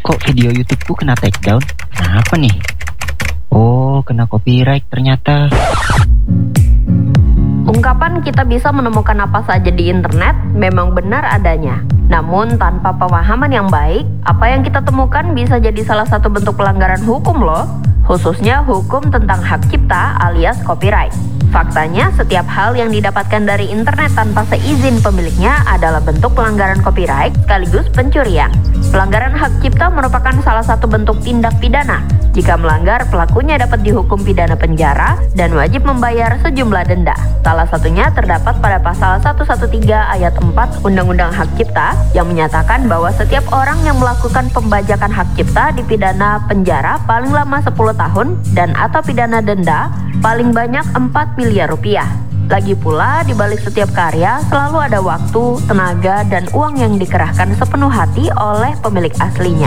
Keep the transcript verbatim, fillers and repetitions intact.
Kok video YouTubeku kena takedown? Kenapa nih? Oh, kena copyright ternyata. Ungkapan kita bisa menemukan apa saja di internet memang benar adanya. Namun tanpa pemahaman yang baik, apa yang kita temukan bisa jadi salah satu bentuk pelanggaran hukum loh. Khususnya hukum tentang hak cipta alias copyright. Faktanya, setiap hal yang didapatkan dari internet tanpa seizin pemiliknya adalah bentuk pelanggaran copyright sekaligus pencurian. Pelanggaran hak cipta merupakan salah satu bentuk tindak pidana. Jika melanggar, pelakunya dapat dihukum pidana penjara dan wajib membayar sejumlah denda. Salah satunya terdapat pada pasal seratus tiga belas ayat empat Undang-Undang Hak Cipta yang menyatakan bahwa setiap orang yang melakukan pembajakan hak cipta dipidana penjara paling lama sepuluh tahun dan atau pidana denda paling banyak empat miliar rupiah. Lagi pula, di balik setiap karya selalu ada waktu, tenaga, dan uang yang dikerahkan sepenuh hati oleh pemilik aslinya.